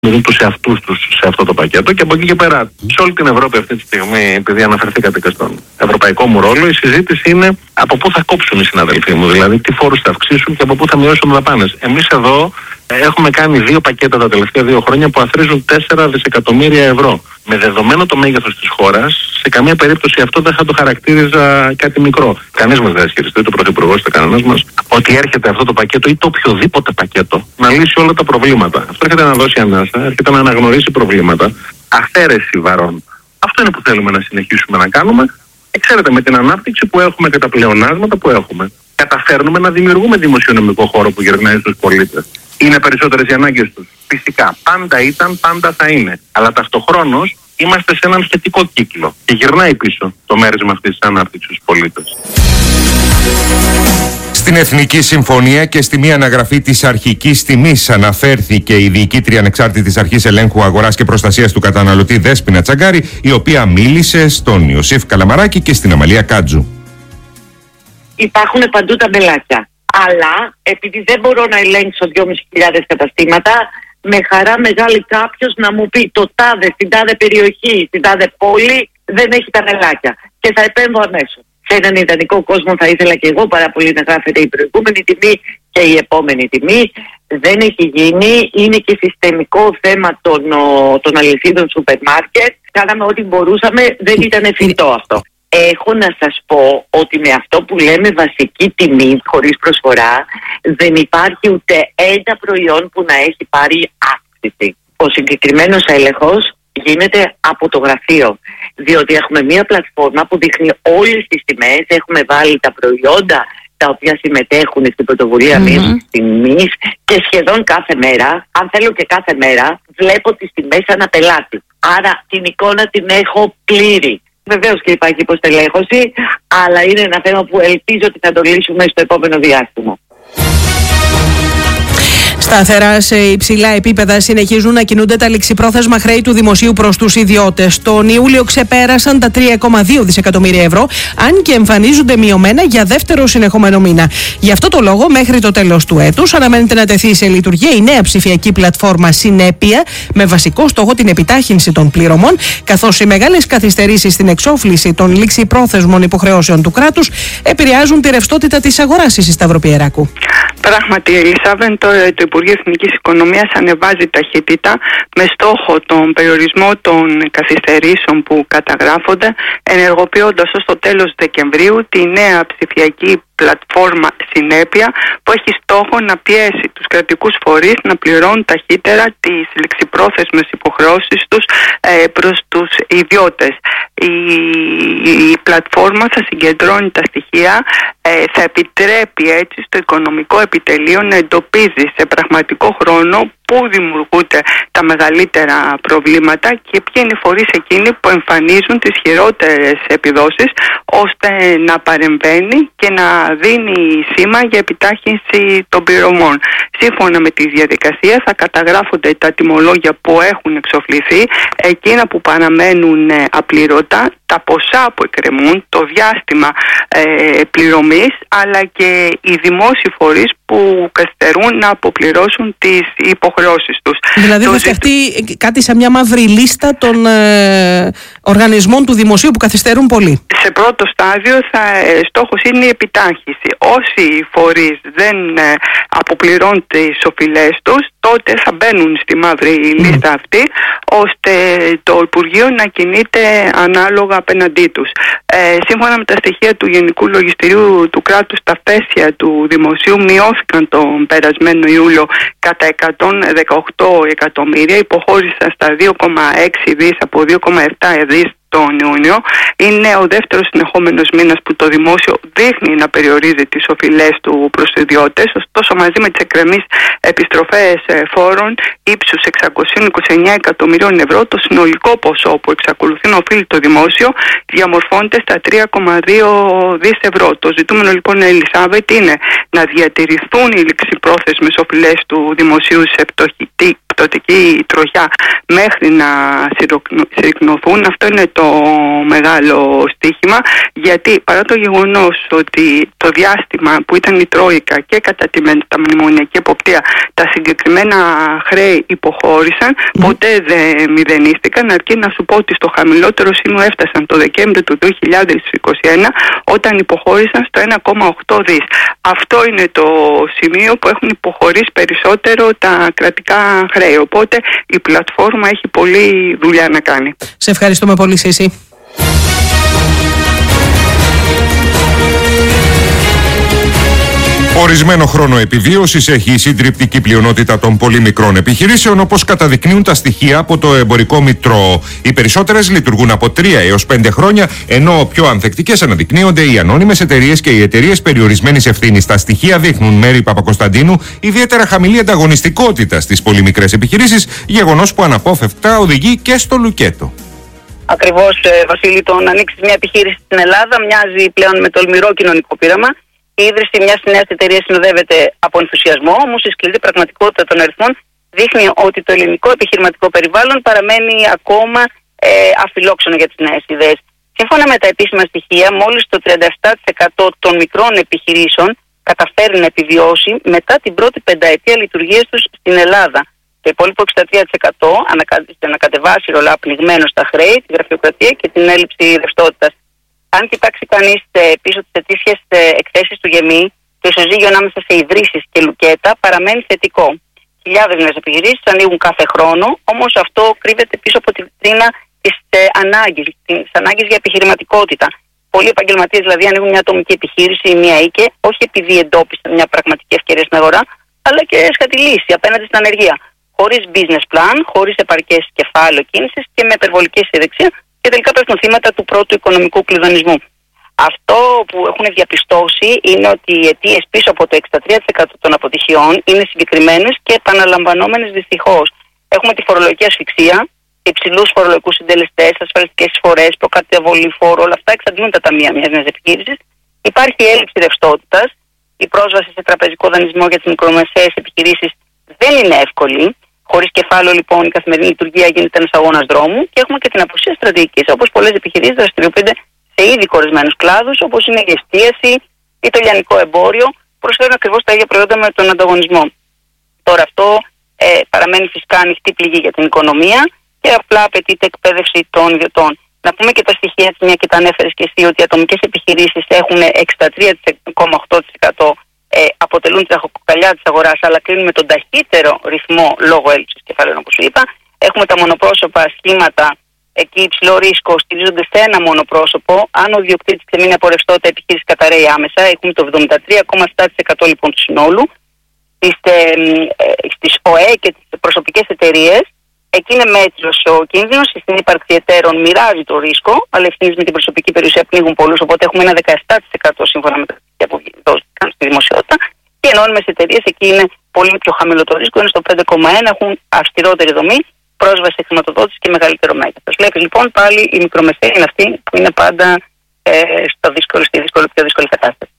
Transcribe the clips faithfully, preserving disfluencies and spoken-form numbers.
δουν τους εαυτούς τους σε αυτό το πακέτο και από εκεί και πέρα. Σε όλη την Ευρώπη αυτή τη στιγμή, επειδή αναφερθήκατε και στον ευρωπαϊκό μου ρόλο, η συζήτηση είναι από πού θα κόψουν οι συναδελφοί μου, δηλαδή τι φόρους θα αυξήσουν και από πού θα μειώσουν δαπάνες. Εμείς εδώ έχουμε κάνει δύο πακέτα τα τελευταία δύο χρόνια που αθροίζουν τέσσερα δισεκατομμύρια ευρώ. Με δεδομένο το μέγεθος της χώρας, σε καμία περίπτωση αυτό δεν θα το χαρακτήριζα κάτι μικρό. Κανείς μας δεν ισχυριστεί, ούτε ο Πρωθυπουργός, ούτε κανένας μας, ότι έρχεται αυτό το πακέτο ή το οποιοδήποτε πακέτο να λύσει όλα τα προβλήματα. Αυτό έρχεται να δώσει ανάσα, έρχεται να αναγνωρίσει προβλήματα, αφαίρεση βαρών. Αυτό είναι που θέλουμε να συνεχίσουμε να κάνουμε. Και ξέρετε, με την ανάπτυξη που έχουμε και τα πλεονάσματα που έχουμε, καταφέρνουμε να δημιουργούμε δημοσιονομικό χώρο που γυρνάει στους πολίτες. Είναι περισσότερες οι ανάγκες τους. Φυσικά. Πάντα ήταν, πάντα θα είναι. Αλλά ταυτοχρόνως είμαστε σε έναν θετικό κύκλο. Και γυρνάει πίσω το μέρισμα αυτής της ανάπτυξης στους πολίτες. Στην Εθνική Συμφωνία και στη μία αναγραφή της αρχικής τιμής αναφέρθηκε η διοικήτρια ανεξάρτητης αρχής ελέγχου αγοράς και προστασίας του καταναλωτή Δέσποινα Τσαγκάρη, η οποία μίλησε στον Ιωσήφ Καλαμαράκη και στην Αμαλία Κάτζου. Υπάρχουν παντού τα μπελάκια. Αλλά επειδή δεν μπορώ να ελέγξω δυόμισι χιλιάδες καταστήματα, με χαρά μεγάλη κάποιος να μου πει το τάδε, στην τάδε περιοχή, στην τάδε πόλη δεν έχει τα μπελάκια. Και θα επέμβω αμέσως. Σε έναν ιδανικό κόσμο θα ήθελα και εγώ πάρα πολύ να γράφεται η προηγούμενη τιμή και η επόμενη τιμή. Δεν έχει γίνει, είναι και συστημικό θέμα των, των αλυσίδων σούπερ μάρκετ. Κάναμε ό,τι μπορούσαμε, δεν ήταν εφικτό αυτό. Έχω να σας πω ότι με αυτό που λέμε βασική τιμή χωρίς προσφορά δεν υπάρχει ούτε ένα προϊόν που να έχει πάρει αύξηση. Ο συγκεκριμένος έλεγχος γίνεται από το γραφείο, διότι έχουμε μία πλατφόρμα που δείχνει όλες τις τιμές, έχουμε βάλει τα προϊόντα τα οποία συμμετέχουν στην πρωτοβουλία mm-hmm. μείωσης τιμής και σχεδόν κάθε μέρα, αν θέλω και κάθε μέρα, βλέπω τις τιμές ανά πελάτη. Άρα την εικόνα την έχω πλήρη. Βεβαίως και υπάρχει υποστελέχωση, αλλά είναι ένα θέμα που ελπίζω ότι θα το λύσουμε στο επόμενο διάστημα. Σταθερά σε υψηλά επίπεδα συνεχίζουν να κινούνται τα ληξιπρόθεσμα χρέη του δημοσίου προς τους ιδιώτες. Τον Ιούλιο ξεπέρασαν τα τρία κόμμα δύο δισεκατομμύρια ευρώ, αν και εμφανίζονται μειωμένα για δεύτερο συνεχόμενο μήνα. Γι' αυτό το λόγο, μέχρι το τέλος του έτους, αναμένεται να τεθεί σε λειτουργία η νέα ψηφιακή πλατφόρμα Συνέπεια, με βασικό στόχο την επιτάχυνση των πληρωμών, καθώς οι μεγάλες καθυστερήσεις στην εξόφληση των ληξιπρόθεσμων υποχρεώσεων του κράτους επηρεάζουν τη ρευστότητα της αγοράς της Σταυροπιεράκου. Πράγματι, Ελισάβεν, το, το Υπουργείο Εθνικής Οικονομίας ανεβάζει ταχύτητα με στόχο τον περιορισμό των καθυστερήσεων που καταγράφονται, ενεργοποιώντας ως το τέλος Δεκεμβρίου τη νέα ψηφιακή πλατφόρμα Συνέπεια, που έχει στόχο να πιέσει τους κρατικούς φορείς να πληρώνουν ταχύτερα τις ληξιπρόθεσμες υποχρεώσεις τους ε, προς τους ιδιώτες. Η, η πλατφόρμα θα συγκεντρώνει τα στοιχεία, ε, θα επιτρέπει έτσι στο οικονομικό επιτελείο να εντοπίζει σε πραγματικό χρόνο πού δημιουργούνται τα μεγαλύτερα προβλήματα και ποιοι είναι οι φορείς εκείνοι που εμφανίζουν τις χειρότερες επιδόσεις, ώστε να παρεμβαίνει και να δίνει σήμα για επιτάχυνση των πληρωμών. Σύμφωνα με τη διαδικασία θα καταγράφονται τα τιμολόγια που έχουν εξοφληθεί, εκείνα που παραμένουν απλήρωτα, τα ποσά που εκκρεμούν, το διάστημα ε, πληρωμής, αλλά και οι δημόσιοι φορείς που καθυστερούν να αποπληρώσουν τις υποχρεώσεις τους. Δηλαδή θα φτιαχτεί κάτι σαν μια μαύρη λίστα των ε, οργανισμών του δημοσίου που καθυστερούν πολύ. Σε πρώτο στάδιο θα, ε, στόχος είναι η επιτάχυνση. Όσοι φορείς δεν ε, αποπληρώνουν τις οφειλές τους, τότε θα μπαίνουν στη μαύρη λίστα mm. αυτή, ώστε το Υπουργείο να κινείται ανάλογα απέναντί τους. Ε, σύμφωνα με τα στοιχεία του Γενικού Λογιστηρίου του κράτους, τα φέσια του δημοσίου μειώθηκαν τον περασμένο Ιούλιο κατά εκατόν δεκαοκτώ εκατομμύρια, υποχώρησαν στα δύο κόμμα έξι δις από δύο κόμμα επτά δις τον Ιούνιο. Είναι ο δεύτερος συνεχόμενος μήνας που το δημόσιο δείχνει να περιορίζει τις οφειλές του προς τους ιδιώτες. Ωστόσο, μαζί με τις εκκρεμείς επιστροφές φόρων ύψους εξακόσια είκοσι εννέα εκατομμυρίων ευρώ, το συνολικό ποσό που εξακολουθεί να οφείλει το δημόσιο διαμορφώνεται στα τρία κόμμα δύο δις ευρώ. Το ζητούμενο λοιπόν, Ελισάβετ, είναι να διατηρηθούν οι ληξιπρόθεσμες οφειλές του δημοσίου σε πτωτική τροχιά μέχρι να συρρυκνωθούν. Αυτό είναι το μεγάλο στοίχημα, γιατί παρά το γεγονός ότι το διάστημα που ήταν η Τρόικα και κατά τη μεταμνημονιακή εποπτεία τα συγκεκριμένα χρέη υποχώρησαν, mm. ποτέ δεν μηδενίστηκαν, αρκεί να σου πω ότι στο χαμηλότερο σημείο έφτασαν το Δεκέμβριο του δύο χιλιάδες είκοσι ένα, όταν υποχώρησαν στο ένα κόμμα οκτώ δις. Αυτό είναι το σημείο που έχουν υποχωρήσει περισσότερο τα κρατικά χρέη. Οπότε η πλατφόρμα έχει πολλή δουλειά να κάνει. Σε ευχαριστούμε πολύ, Σύση. Ορισμένο χρόνο επιβίωσης έχει η συντριπτική πλειονότητα των πολύ μικρών επιχειρήσεων, όπως καταδεικνύουν τα στοιχεία από το εμπορικό μητρό. Οι περισσότερες λειτουργούν από τρία έως πέντε χρόνια, ενώ πιο ανθεκτικές αναδεικνύονται οι ανώνυμες εταιρείες και οι εταιρείες περιορισμένης ευθύνης. Τα στοιχεία δείχνουν, Μέρη Παπακοσταντίνου, ιδιαίτερα χαμηλή ανταγωνιστικότητα στις πολύ μικρές επιχειρήσεις, γεγονός που αναπόφευκτα οδηγεί και στο λουκέτο. Ακριβώς, Βασίλη, το να ανοίξεις μια επιχείρηση στην Ελλάδα μοιάζει πλέον με τολμηρό κοινωνικό πείραμα. Η ίδρυση μιας νέας εταιρείας συνοδεύεται από ενθουσιασμό, όμως η σκληρή πραγματικότητα των αριθμών δείχνει ότι το ελληνικό επιχειρηματικό περιβάλλον παραμένει ακόμα ε, αφιλόξενο για τις νέες ιδέες. Σύμφωνα με τα επίσημα στοιχεία, μόλις το τριάντα επτά τοις εκατό των μικρών επιχειρήσεων καταφέρει να επιβιώσει μετά την πρώτη πενταετία λειτουργίας τους στην Ελλάδα. Το υπόλοιπο εξήντα τρία τοις εκατό ανακατεβάσει ρολά πνιγμένο στα χρέη, τη γραφειοκρατία και την έλλειψη ρευστότητας. Αν κοιτάξει κανείς πίσω τις ετήσιες εκθέσεις του ΓΕΜΗ, το ισοζύγιο ανάμεσα σε ιδρύσεις και λουκέτα παραμένει θετικό. Χιλιάδες νέες επιχειρήσεις ανοίγουν κάθε χρόνο, όμως αυτό κρύβεται πίσω από τη βιτρίνα της ανάγκης, της ανάγκης για επιχειρηματικότητα. Πολλοί επαγγελματίες δηλαδή ανοίγουν μια ατομική επιχείρηση ή μια οίκε, όχι επειδή εντόπισαν μια πραγματική ευκαιρία στην αγορά, αλλά και σχετική λύση απέναντι στην ανεργία. Χωρίς business plan, χωρίς επαρκές κεφάλαιο κίνησης και με υπερβολική αισιοδοξία, και τελικά πέφτουν θύματα του πρώτου οικονομικού κλειδονισμού. Αυτό που έχουν διαπιστώσει είναι ότι οι αιτίες πίσω από το εξήντα τρία τοις εκατό των αποτυχιών είναι συγκεκριμένες και επαναλαμβανόμενες δυστυχώς. Έχουμε τη φορολογική ασφυξία, υψηλούς φορολογικούς συντελεστές, ασφαλιστικές εισφορές, προκαταβολή φόρου, όλα αυτά εξαντλούν τα ταμεία μιας νέας επιχείρησης. Υπάρχει έλλειψη ρευστότητας, η πρόσβαση σε τραπεζικό δανεισμό για τις μικρομεσαίες επιχειρήσεις δεν είναι εύκολη. Χωρίς κεφάλαιο, λοιπόν, η καθημερινή λειτουργία γίνεται ένας αγώνας δρόμου και έχουμε και την απουσία στρατηγικής, όπως πολλές επιχειρήσεις δραστηριοποιούνται σε ήδη κορισμένους κλάδους, όπως είναι η εστίαση ή το λιανικό εμπόριο, που προσφέρουν ακριβώς τα ίδια προϊόντα με τον ανταγωνισμό. Τώρα, αυτό ε, παραμένει φυσικά ανοιχτή πληγή για την οικονομία και απλά απαιτείται εκπαίδευση των ιδιωτών. Να πούμε και τα στοιχεία, μια και τα ανέφερες και εσύ, ότι οι ατομικές επιχειρήσεις έχουν εξήντα τρία κόμμα οκτώ τοις εκατό. Ε, αποτελούν τη ραχοκοκαλιά της αγοράς, αλλά κλείνουν με τον ταχύτερο ρυθμό λόγω έλλειψης κεφαλαίων, όπως σου είπα. Έχουμε τα μονοπρόσωπα σχήματα, εκεί υψηλό ρίσκο, στηρίζονται σε ένα μονοπρόσωπο. Αν ο ιδιοκτήτης ξεμείνει από ρευστότητα, η επιχείρηση καταραίει άμεσα. Έχουμε το εβδομήντα τρία κόμμα επτά τοις εκατό λοιπόν του συνόλου. Στις, ε, ε, στις ΟΕ και τις προσωπικές εταιρείες, εκεί είναι μέτριος ο κίνδυνος. Στην ύπαρξη εταίρων μοιράζει το ρίσκο, αλλά ευθύνες με την προσωπική περιουσία πνίγουν πολλούς. Οπότε έχουμε ένα δεκαεπτά τοις εκατό σύμφωνα με τα στοιχεία που δόθηκαν στη δημοσιότητα. Και οι ενώνυμες εταιρείες, εκεί είναι πολύ πιο χαμηλό το ρίσκο, είναι στο πέντε κόμμα ένα, έχουν αυστηρότερη δομή, πρόσβαση σε χρηματοδότηση και μεγαλύτερο μέγεθος. Βλέπεις λοιπόν πάλι οι μικρομεσαίοι είναι αυτοί που είναι πάντα ε, στο δύσκολο, στη δύσκολη, πιο δύσκολη κατάσταση.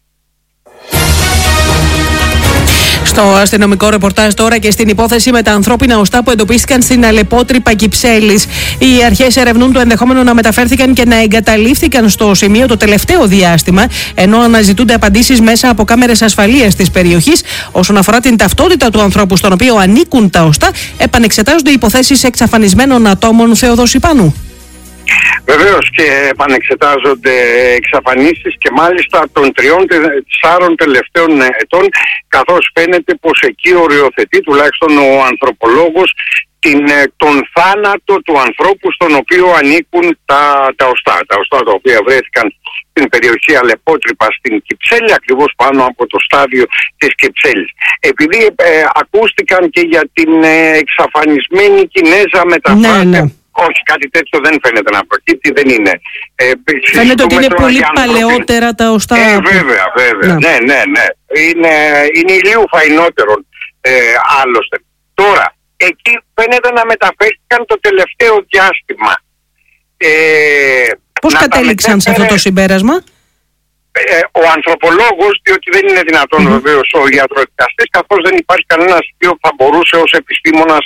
Στο αστυνομικό ρεπορτάζ τώρα και στην υπόθεση με τα ανθρώπινα οστά που εντοπίστηκαν στην Αλεπότρυπα Κυψέλης. Οι αρχές ερευνούν το ενδεχόμενο να μεταφέρθηκαν και να εγκαταλείφθηκαν στο σημείο το τελευταίο διάστημα, ενώ αναζητούνται απαντήσεις μέσα από κάμερες ασφαλείας της περιοχής. Όσον αφορά την ταυτότητα του ανθρώπου στον οποίο ανήκουν τα οστά, επανεξετάζονται υποθέσεις εξαφανισμένων ατόμων. Θεοδόση Πάνου. Βεβαίως και επανεξετάζονται εξαφανίσεις και μάλιστα των τριών τεσσάρων τελευταίων ετών, καθώς φαίνεται πως εκεί οριοθετεί τουλάχιστον ο ανθρωπολόγος την, τον θάνατο του ανθρώπου στον οποίο ανήκουν τα, τα οστά. Τα οστά τα οποία βρέθηκαν στην περιοχή Αλεπότρυπα στην Κυψέλη, ακριβώς πάνω από το στάδιο της Κυψέλης. Επειδή ε, ακούστηκαν και για την ε, εξαφανισμένη Κινέζα μεταφράση. Ναι, ναι. Όχι, κάτι τέτοιο δεν φαίνεται να προκύπτει, δεν είναι. Ε, φαίνεται ότι είναι πολύ παλαιότερα τα οστά. Ε, βέβαια, βέβαια. Ναι, ναι, ναι. Είναι, είναι ηλίου φαϊνότερον ε, άλλωστε. Τώρα, εκεί φαίνεται να μεταφέρθηκαν το τελευταίο διάστημα. Ε, Πώς κατέληξαν σε αυτό το συμπέρασμα? Ε, ο ανθρωπολόγος, διότι δεν είναι δυνατόν mm-hmm. βεβαίως ο ιατροδικαστής, καθώς δεν υπάρχει κανένας που θα μπορούσε ως επιστήμονας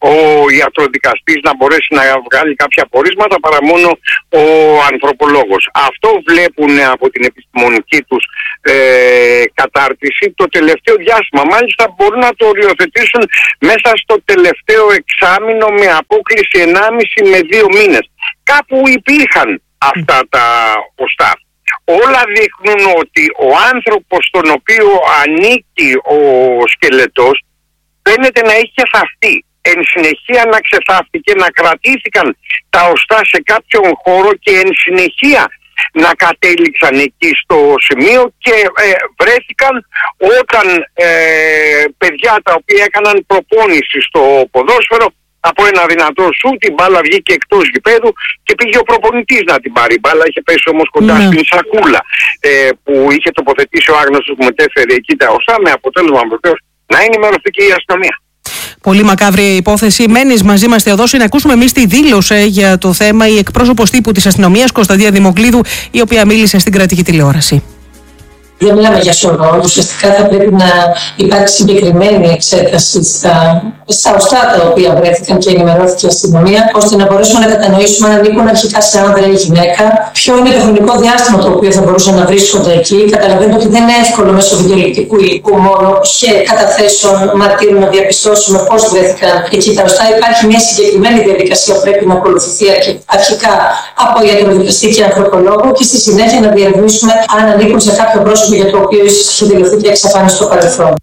ο ιατροδικαστής να μπορέσει να βγάλει κάποια πορίσματα παρά μόνο ο ανθρωπολόγος. Αυτό βλέπουν από την επιστημονική τους ε, κατάρτιση το τελευταίο διάστημα. Μάλιστα μπορούν να το οριοθετήσουν μέσα στο τελευταίο εξάμηνο με απόκληση ενάμιση με δύο μήνες. Κάπου υπήρχαν αυτά τα οστά. Όλα δείχνουν ότι ο άνθρωπος στον οποίο ανήκει ο σκελετός φαίνεται να έχει ξεθαφτεί. Εν συνεχεία να ξεθάφτηκε, να κρατήθηκαν τα οστά σε κάποιον χώρο και εν συνεχεία να κατέληξαν εκεί στο σημείο και ε, βρέθηκαν όταν ε, παιδιά τα οποία έκαναν προπόνηση στο ποδόσφαιρο, από ένα δυνατό σου την μπάλα βγήκε εκτός γηπέδου και πήγε ο προπονητής να την πάρει. Η μπάλα είχε πέσει όμως κοντά ναι. στην σακούλα ε, που είχε τοποθετήσει ο άγνωστος που μετέφερε εκεί τα οστά, με αποτέλεσμα βεβαίως να ενημερωθεί και η αστυνομία. Πολύ μακάβρια υπόθεση. Μένεις μαζί μας, Θεοδόση, να ακούσουμε εμείς τι δήλωσε για το θέμα η εκπρόσωπος τύπου της αστυνομίας, Κωνσταντία Δημοκλίδου, η οποία μίλησε στην κρατική τηλεόραση. Δεν μιλάμε για σωρό. Ουσιαστικά θα πρέπει να υπάρξει συγκεκριμένη εξέταση στα, στα οστά τα οποία βρέθηκαν και ενημερώθηκε η αστυνομία, ώστε να μπορέσουμε να κατανοήσουμε αν ανήκουν αρχικά σε άνδρα ή γυναίκα, ποιο είναι το χρονικό διάστημα το οποίο θα μπορούσαν να βρίσκονται εκεί. Καταλαβαίνετε ότι δεν είναι εύκολο μέσω βιντεοληπτικού υλικού μόνο και καταθέσεων μαρτύρων να διαπιστώσουμε πώς βρέθηκαν εκεί τα οστά. Υπάρχει μια συγκεκριμένη διαδικασία που πρέπει να ακολουθηθεί αρχικά από ιατροδικαστή και ανθρωπολόγο και στη συνέχεια να διερευνήσουμε αν ανήκουν σε κάποιο πρόσωπο για το οποίο είχε δηλωθεί και εξαφάνιση στο παρελθόν.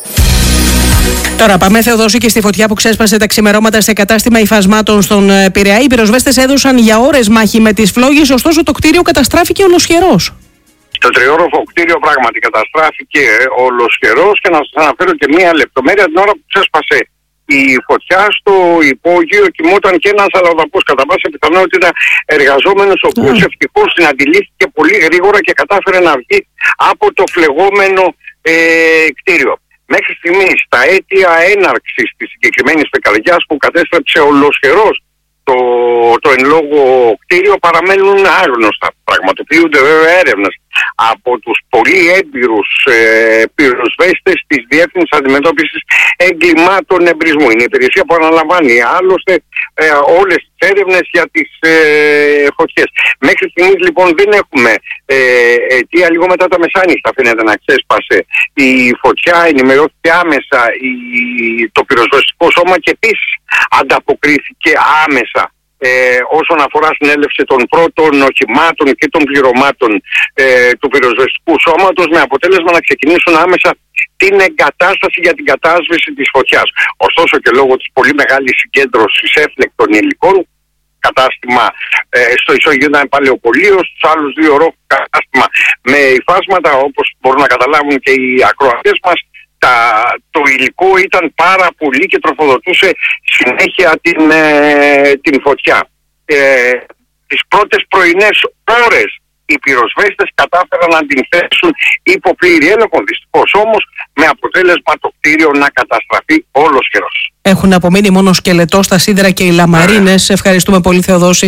Τώρα πάμε, Θεοδόση, και στη φωτιά που ξέσπασε τα ξημερώματα σε κατάστημα υφασμάτων στον Πειραιά. Οι πυροσβέστες έδωσαν για ώρες μάχη με τις φλόγες, ωστόσο το κτίριο καταστράφηκε ολοσχερός. Το τριόροφο κτίριο πράγματι καταστράφηκε ολοσχερός και να σας αναφέρω και μία λεπτομέρεια. Την ώρα που ξέσπασε η φωτιά στο υπόγειο κοιμόταν και ένας αλλοδαπός, κατά πάσα πιθανότητα εργαζόμενος, ο οποίος yeah. ευτυχώς την αντιλήφθηκε πολύ γρήγορα και κατάφερε να βγει από το φλεγόμενο ε, κτίριο. Μέχρι στιγμής τα αίτια έναρξης της συγκεκριμένης πυρκαγιάς που κατέστρεψε ολοσχερός το, το εν λόγω κτίριο παραμένουν άγνωστα. Πραγματοποιούνται βέβαια έρευνες από τους πολύ έμπειρους ε, πυροσβέστες της Διεύθυνσης Αντιμετώπισης Εγκλημάτων Εμπρισμού. Είναι η υπηρεσία που αναλαμβάνει άλλωστε ε, όλες τις έρευνες για τις ε, φωτιές. Μέχρι στιγμής λοιπόν δεν έχουμε ε, αιτία. Λίγο μετά τα μεσάνυχτα φαίνεται να ξέσπασε η φωτιά, ενημερώθηκε άμεσα η, το πυροσβεστικό σώμα και επίσης ανταποκρίθηκε άμεσα Ε, όσον αφορά συνέλευση των πρώτων οχημάτων και των πληρωμάτων ε, του πυροσβεστικού σώματος, με αποτέλεσμα να ξεκινήσουν άμεσα την εγκατάσταση για την κατάσβεση της φωτιάς. Ωστόσο και λόγω της πολύ μεγάλης συγκέντρωσης έφλεκτων υλικών, κατάστημα ε, στο ισόγειο ήταν παλαιοπολείο, στους άλλους δύο ορόφους κατάστημα με υφάσματα, όπως μπορούν να καταλάβουν και οι ακροατές μας. Τα, το υλικό ήταν πάρα πολύ και τροφοδοτούσε συνέχεια την, ε, την φωτιά. Ε, τις πρώτες πρωινές ώρες οι πυροσβέστες κατάφεραν να την θέσουν υπό πλήρη έλεγχο. Δυστυχώς όμως με αποτέλεσμα το κτίριο να καταστραφεί ολοσχερός. Έχουν απομείνει μόνο σκελετό στα σίδερα και οι λαμαρίνες. Ευχαριστούμε πολύ, Θεοδόση.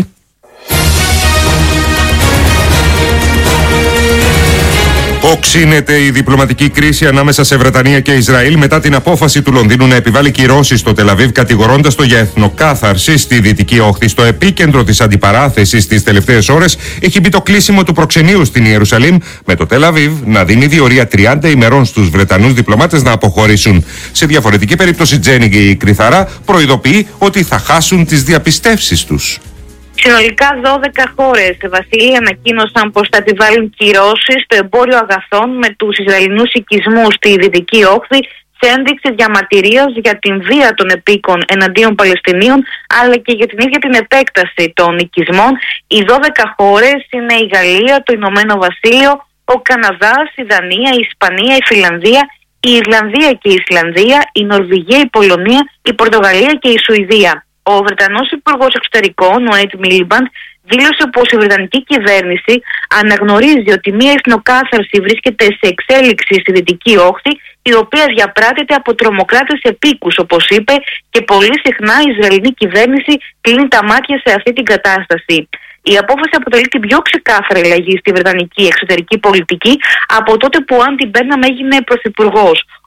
Οξύνεται η διπλωματική κρίση ανάμεσα σε Βρετανία και Ισραήλ μετά την απόφαση του Λονδίνου να επιβάλλει κυρώσεις στο Τελαβίβ, κατηγορώντας το για εθνοκάθαρση στη Δυτική Όχθη. Στο επίκεντρο της αντιπαράθεσης τις τελευταίες ώρες έχει μπει το κλείσιμο του προξενείου στην Ιερουσαλήμ, με το Τελαβίβ να δίνει διορία τριάντα ημερών στους Βρετανούς διπλωμάτες να αποχωρήσουν. Σε διαφορετική περίπτωση, Τζένι Κρυθαρά προειδοποιεί ότι θα χάσουν τις διαπιστεύσεις τους. Συνολικά δώδεκα χώρες, Βασίλη, ανακοίνωσαν πως θα επιβάλλουν κυρώσεις στο εμπόριο αγαθών με τους Ισραηλινούς οικισμούς στη Δυτική Όχθη σε ένδειξη διαμαρτυρίας για την βία των επίκων εναντίον Παλαιστινίων, αλλά και για την ίδια την επέκταση των οικισμών. Οι δώδεκα χώρες είναι η Γαλλία, το Ηνωμένο Βασίλειο, ο Καναδάς, η Δανία, η Ισπανία, η Φιλανδία, η Ιρλανδία και η Ισλανδία, η Νορβηγία, η Πολωνία, η Πορτογαλία και η Σουηδία. Ο Βρετανός Υπουργός Εξωτερικών, ο Ed Miliband, δήλωσε πως η Βρετανική κυβέρνηση αναγνωρίζει ότι μια εθνοκάθαρση βρίσκεται σε εξέλιξη στη Δυτική Όχθη, η οποία διαπράττεται από τρομοκράτες επίκους, όπως είπε, και πολύ συχνά η Ισραηλινή κυβέρνηση κλείνει τα μάτια σε αυτή την κατάσταση. Η απόφαση αποτελεί την πιο ξεκάθαρη αλλαγή στη βρετανική εξωτερική πολιτική από τότε που ο Άντι Μπέρναμ έγινε πρωθυπουργός.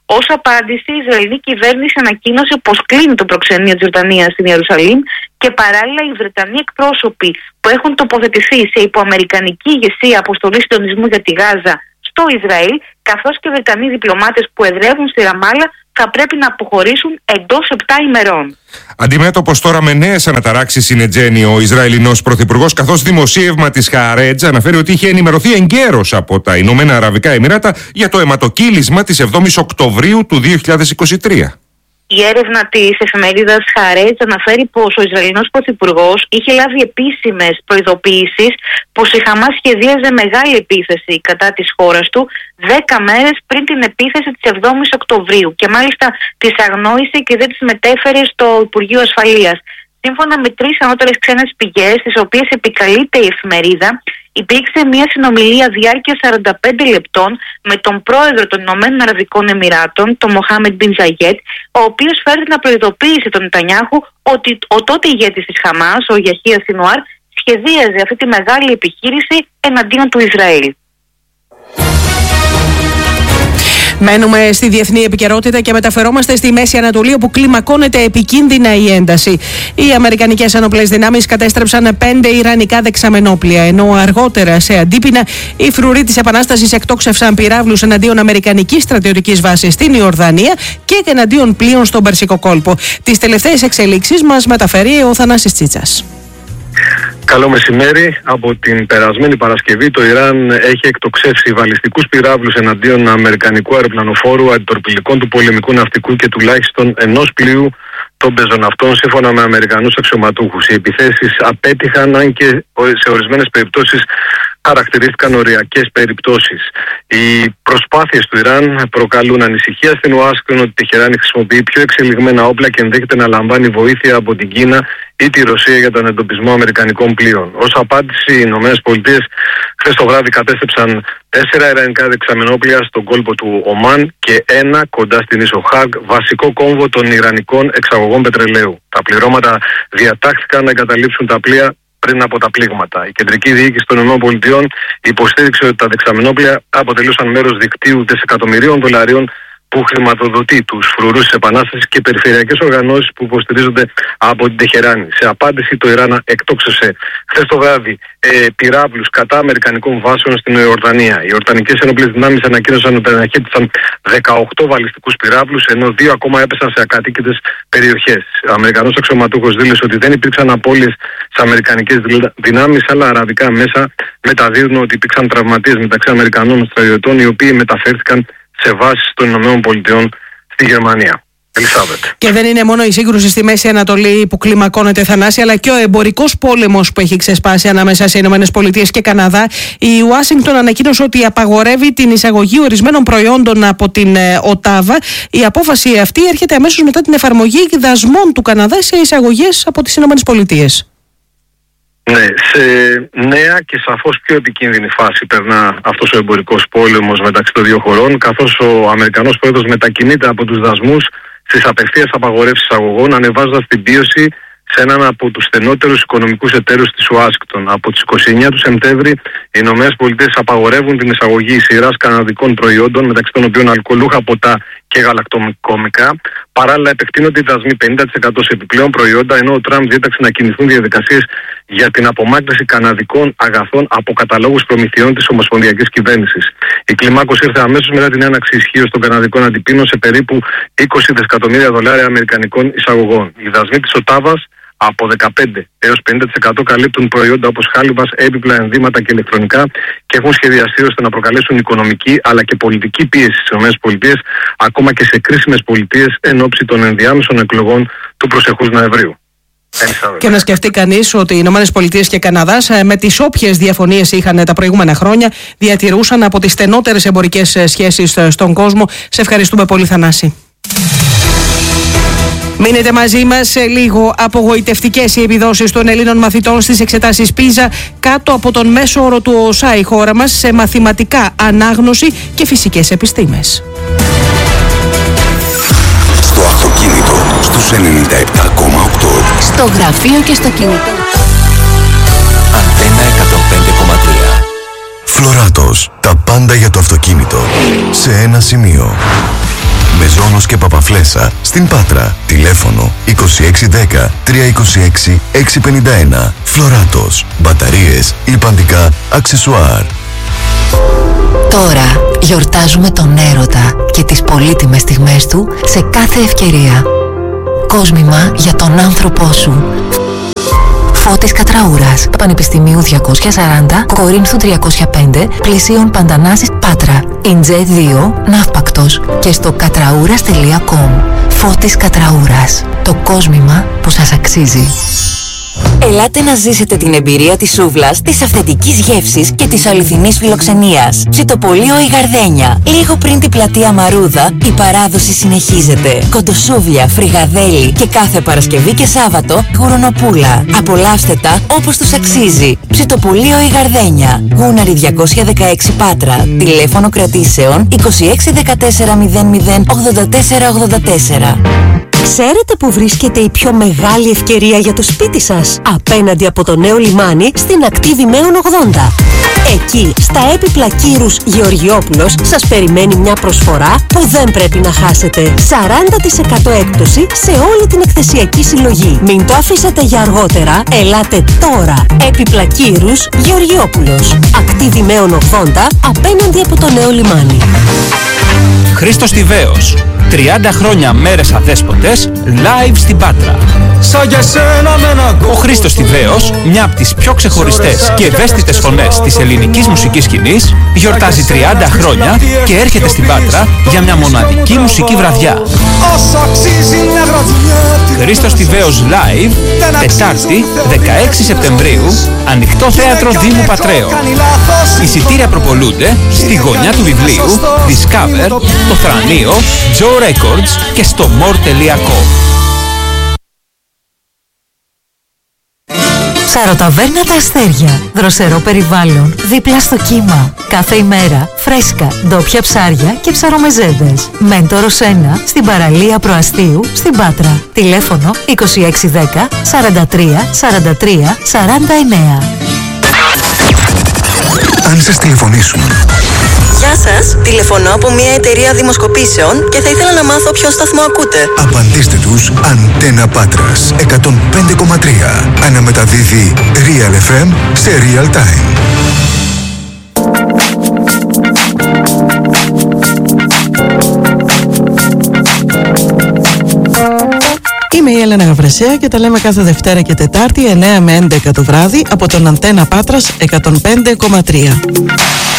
Ως απάντηση, η Ισραηλινή κυβέρνηση ανακοίνωσε πως κλείνει το προξενείο της Ιορδανίας στην Ιερουσαλήμ και παράλληλα οι Βρετανοί εκπρόσωποι που έχουν τοποθετηθεί σε υποαμερικανική ηγεσία αποστολή συντονισμού για τη Γάζα στο Ισραήλ, καθώς και Βρετανοί διπλωμάτες που εδρεύουν στη Ραμάλα, θα πρέπει να αποχωρήσουν εντός επτά ημερών. Αντιμέτωπος τώρα με νέες αναταράξεις είναι, Τζέννη, ο Ισραηλινός Πρωθυπουργός, καθώς δημοσίευμα της Χαρέτζ αναφέρει ότι είχε ενημερωθεί εγκαίρως από τα Ηνωμένα Αραβικά Εμιράτα για το αιματοκύλισμα της εβδόμης Οκτωβρίου του δύο χιλιάδες είκοσι τρία. Η έρευνα της εφημερίδας Χαρέτζ αναφέρει πως ο Ισραηλινός Πρωθυπουργός είχε λάβει επίσημες προειδοποιήσεις πως η Χαμάς σχεδίαζε μεγάλη επίθεση κατά της χώρας του δέκα μέρες πριν την επίθεση της εβδόμης Οκτωβρίου και μάλιστα τις αγνόησε και δεν τις μετέφερε στο Υπουργείο Ασφαλείας. Σύμφωνα με τρεις ανώτερες ξένες πηγές, τις οποίες επικαλείται η εφημερίδα, υπήρξε μια συνομιλία διάρκειας σαράντα πέντε λεπτών με τον πρόεδρο των Ηνωμένων Αραβικών Εμιράτων, τον Μοχάμεντ Μπιν Ζαγιέτ, ο οποίος φέρεται να προειδοποίησε τον Νετανιάχου ότι ο τότε ηγέτης της Χαμάς, ο Γιαχία Σινουάρ, σχεδίαζε αυτή τη μεγάλη επιχείρηση εναντίον του Ισραήλ. Μένουμε στη διεθνή επικαιρότητα και μεταφερόμαστε στη Μέση Ανατολή, όπου κλιμακώνεται επικίνδυνα η ένταση. Οι αμερικανικές ένοπλες δυνάμεις κατέστρεψαν πέντε ιρανικά δεξαμενόπλια, ενώ αργότερα σε αντίπεινα οι φρουροί της Επανάστασης εκτόξευσαν πυράβλους εναντίον αμερικανικής στρατιωτικής βάσης στην Ιορδανία και εναντίον πλοίων στον Περσικό κόλπο. Τις τελευταίες εξελίξεις μας μεταφέρει ο Θανάσης Τσίτσας. Καλό μεσημέρι. Από την περασμένη Παρασκευή το Ιράν έχει εκτοξεύσει βαλιστικούς πυράβλους εναντίον αμερικανικού αεροπλανοφόρου, αντιτορπιλικών του πολεμικού ναυτικού και τουλάχιστον ενός πλοίου των πεζοναυτών, σύμφωνα με Αμερικανούς αξιωματούχους. Οι επιθέσεις απέτυχαν, αν και σε ορισμένες περιπτώσεις χαρακτηρίστηκαν οριακές περιπτώσεις. Οι προσπάθειες του Ιράν προκαλούν ανησυχία στην Ουάσιγκτον ότι η Τεχεράνη χρησιμοποιεί πιο εξελιγμένα όπλα και ενδέχεται να λαμβάνει βοήθεια από την Κίνα ή τη Ρωσία για τον εντοπισμό αμερικανικών πλοίων. Ως απάντηση, οι Ηνωμένες Πολιτείες χθες το βράδυ κατέστρεψαν τέσσερα ιρανικά δεξαμενόπλια στον κόλπο του Ομάν και ένα κοντά στην ίσο Χάγ, βασικό κόμβο των ιρανικών εξαγωγών πετρελαίου. Τα πληρώματα διατάχθηκαν να εγκαταλείψουν τα πλοία πριν από τα πλήγματα. Η κεντρική διοίκηση των ΗΠΑ υποστήριξε ότι τα δεξαμενόπλια αποτελούσαν μέρος δικτύου δισεκατομμυρίων δολαρίων που χρηματοδοτεί τους φρουρούς της Επανάστασης και περιφερειακές οργανώσεις που υποστηρίζονται από την Τεχεράνη. Σε απάντηση, το Ιράν εκτόξευσε χθες το βράδυ ε, πυράβλους κατά αμερικανικών βάσεων στην Ιορδανία. Οι Ιορδανικές ενόπλες δυνάμεις ανακοίνωσαν ότι αναχέτησαν δεκαοκτώ βαλιστικούς πυράβλους, ενώ δύο ακόμα έπεσαν σε ακατοίκητες περιοχές. Ο Αμερικανός αξιωματούχος δήλωσε ότι δεν υπήρξαν απώλειες στις αμερικανικές δυνάμεις, αλλά αραβικά μέσα μεταδίδουν ότι υπήρξαν τραυματίες μεταξύ Αμερικανών στρατιωτών, οι οποίοι μεταφέρθηκαν σε βάσεις των Ηνωμένων Πολιτειών στη Γερμανία. Ελισάβετ. Και δεν είναι μόνο η σύγκρουση στη Μέση Ανατολή που κλιμακώνεται, Θανάση, αλλά και ο εμπορικός πόλεμος που έχει ξεσπάσει ανάμεσα σε Ηνωμένες Πολιτείες και Καναδά. Η Ουάσιγκτον ανακοίνωσε ότι απαγορεύει την εισαγωγή ορισμένων προϊόντων από την Οτάβα. Η απόφαση αυτή έρχεται αμέσως μετά την εφαρμογή δασμών του Καναδά σε εισαγωγές από τις Ηνωμένες Πολιτείες. Ναι, σε νέα και σαφώς πιο επικίνδυνη φάση περνά αυτός ο εμπορικός πόλεμος μεταξύ των δύο χωρών, καθώς ο Αμερικανός πρόεδρος μετακινείται από τους δασμούς στις απευθείας απαγορεύσεις αγωγών, ανεβάζοντας την πίεση σε έναν από τους στενότερους οικονομικούς εταίρους της Ουάσιγκτον. Από τις είκοσι εννέα του Σεπτέμβρη, οι Ηνωμένες Πολιτείες απαγορεύουν την εισαγωγή σειράς καναδικών προϊόντων, μεταξύ των οποίων αλκοολούχα ποτά και γαλακτοκομικά. Παράλληλα, επεκτείνονται οι δασμοί πενήντα τοις εκατό σε επιπλέον προϊόντα, ενώ ο Τραμπ διέταξε να κινηθούν διαδικασίες για την απομάκρυνση καναδικών αγαθών από καταλόγους προμηθειών της Ομοσπονδιακής Κυβέρνησης. Η κλιμάκωση ήρθε αμέσως μετά την έναρξη ισχύως των καναδικών αντιπίνων σε περίπου είκοσι δισεκατομμύρια δολάρια αμερικανικών εισαγωγών. Οι δασμοί της Οτάβας από δεκαπέντε έως πενήντα τοις εκατό καλύπτουν προϊόντα όπως χάλιβας, έπιπλα, ενδύματα και ηλεκτρονικά και έχουν σχεδιαστεί ώστε να προκαλέσουν οικονομική αλλά και πολιτική πίεση στις ΗΠΑ, ακόμα και σε κρίσιμες πολιτείες εν ώψη των ενδιάμεσων εκλογών του προσεχούς Νοεμβρίου. Και να σκεφτεί κανείς ότι οι Ηνωμένες Πολιτείες και Καναδάς, με τις όποιες διαφωνίες είχαν τα προηγούμενα χρόνια, διατηρούσαν από τις στενότερες εμπορικές σχέσεις στον κόσμο. Σε ευχαριστούμε πολύ, Θανάση. Μείνετε μαζί μας. Σε λίγο, απογοητευτικές οι επιδόσεις των Ελλήνων μαθητών στις εξετάσεις πίζα, κάτω από τον μέσο όρο του ΟΣΑ η χώρα μας σε μαθηματικά, ανάγνωση και φυσικές επιστήμες. Στο αυτοκίνητο, στους ενενήντα επτά κόμμα οκτώ. Στο γραφείο και στο κινητό. Αντένα εκατόν πέντε κόμμα τρία. Φλωράτος. Τα πάντα για το αυτοκίνητο. Σε ένα σημείο. Μεζόνος και Παπαφλέσσα στην Πάτρα. Τηλέφωνο είκοσι έξι δέκα τριακόσια είκοσι έξι εξακόσια πενήντα ένα. Φλωράτος. Μπαταρίες, λιπαντικά, αξεσουάρ. Τώρα γιορτάζουμε τον έρωτα και τις πολύτιμες στιγμές του σε κάθε ευκαιρία. Κόσμημα για τον άνθρωπό σου. Φώτης Κατραούρας, Πανεπιστημίου διακόσια σαράντα, Κορίνθου τριακόσια πέντε, πλησίων Παντανάσης, Πάτρα. Ιντζέ δύο, Ναύπακτος και στο κατραούρας τελεία κομ. Φώτης Κατραούρας, το κόσμημα που σας αξίζει. Ελάτε να ζήσετε την εμπειρία της σούβλας, της αυθεντικής γεύσης και της αληθινής φιλοξενίας. Ψητοπολείο η Γαρδένια. Λίγο πριν την πλατεία Μαρούδα, η παράδοση συνεχίζεται. Κοντοσούβλια, φρυγαδέλι και κάθε Παρασκευή και Σάββατο γουρονοπούλα. Απολαύστε τα όπως τους αξίζει. Ψητοπολείο η Γαρδένια. Γούναρη διακόσια δεκαέξι Πάτρα. Τηλέφωνο κρατήσεων είκοσι έξι δεκατέσσερα μηδέν μηδέν ογδόντα τέσσερα ογδόντα τέσσερα. Ξέρετε που βρίσκεται η πιο μεγάλη ευκαιρία για το σπίτι σας? Απέναντι από το νέο λιμάνι στην ακτή Δημαίων ογδόντα. Εκεί, στα έπιπλα Κύρους Γεωργιόπουλος, σας περιμένει μια προσφορά που δεν πρέπει να χάσετε. σαράντα τοις εκατό έκπτωση σε όλη την εκθεσιακή συλλογή. Μην το αφήσετε για αργότερα, ελάτε τώρα. Έπιπλα Κύρους Γεωργιόπουλος. Ακτή Δημαίων ογδόντα, απέναντι από το νέο λιμάνι. Χρήστος Τιβαίος. τριάντα χρόνια μέρες αδέσποτες, live στην Πάτρα. Ο Χρήστος Τιβαίος, μια από τις πιο ξεχωριστές και ευαίσθητες φωνές της ελληνικής μουσικής σκηνής, γιορτάζει τριάντα χρόνια και έρχεται στην Πάτρα για μια μοναδική μουσική βραδιά. Χρήστος Τιβαίος live, Τετάρτη, δεκαέξι Σεπτεμβρίου, ανοιχτό θέατρο Δήμου Πατρέων. Εισιτήρια προπολούνται στη γωνιά του βιβλίου, Discover, το Θρανείο, Joe Records και στο more τελεία com. Ψαροταβέρνα Τα Αστέρια. Δροσερό περιβάλλον, δίπλα στο κύμα. Κάθε ημέρα, φρέσκα, ντόπια ψάρια και ψαρομεζέδες. Μέντορος ένα, στην παραλία Προαστίου, στην Πάτρα. Τηλέφωνο είκοσι έξι δέκα σαράντα τρία σαράντα τρία σαράντα εννέα. Αν σας τηλεφωνήσουν. Γεια σας, τηλεφωνώ από μια εταιρεία δημοσκοπήσεων και θα ήθελα να μάθω ποιο σταθμό ακούτε. Απαντήστε τους Αντένα Πάτρας εκατόν πέντε κόμμα τρία. Αναμεταδίδει Real εφ εμ σε real time. Είμαι η Έλενα Γαβρεσέα και τα λέμε κάθε Δευτέρα και Τετάρτη εννέα με έντεκα το βράδυ από τον Αντένα Πάτρας εκατόν πέντε κόμμα τρία.